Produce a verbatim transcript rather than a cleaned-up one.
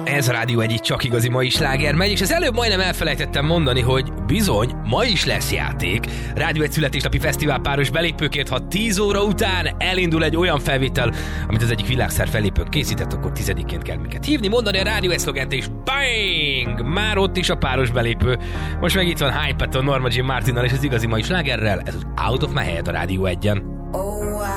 Ez a Rádió egy csak igazi mai sláger megy, és az előbb majdnem elfelejtettem mondani, hogy bizony, ma is lesz játék. Rádió egy születésnapi fesztivál páros belépőkért, ha tíz óra után elindul egy olyan felvétel, amit az egyik világszár fellépőnk készített, akkor tizediként kell minket hívni, mondani a Rádió egy szlogent, és bang! Már ott is a páros belépő. Most meg itt van Hype-et a Norma Jean Martinnal és az igazi mai slágerrel, ez az Out of My Head a Rádió egyen.